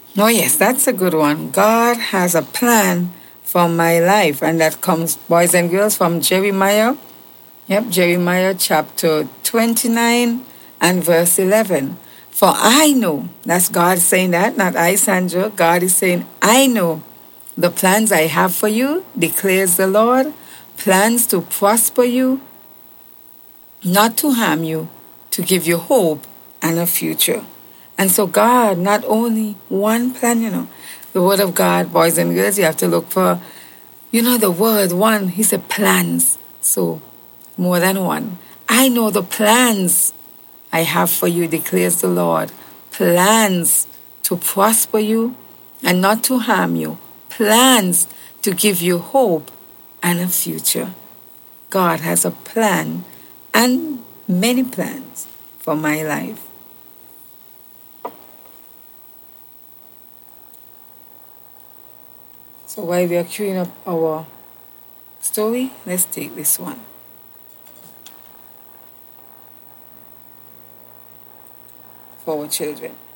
Oh, yes, that's a good one. God has a plan for my life, and that comes, boys and girls, from Jeremiah. Yep, Jeremiah chapter 29 and verse 11. For I know, that's God saying that, not I, Sandra. God is saying, I know the plans I have for you, declares the Lord, plans to prosper you, not to harm you, to give you hope and a future. And so God, not only one plan, the word of God, boys and girls, you have to look for, the word one, he said plans. So more than one. I know the plans I have for you, declares the Lord. Plans to prosper you and not to harm you. Plans to give you hope and a future. God has a plan and many plans for my life. So while we are queuing up our story, let's take this one. For our children.